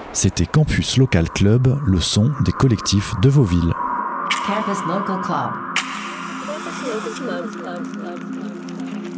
C'était Campus Local Club, le son des collectifs de vos villes. Campus Local Club. Campus Local Club.